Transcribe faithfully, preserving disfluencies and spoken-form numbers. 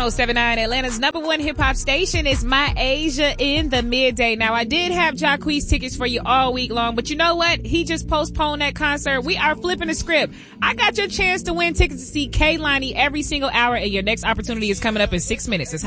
oh seven nine, Atlanta's number one hip-hop station. Is My Asia in the midday. Now, I did have Jacquees tickets for you all week long, but you know what? He just postponed that concert. We are flipping the script. I got your chance to win tickets to see Kehlani every single hour, and your next opportunity is coming up in six minutes. It's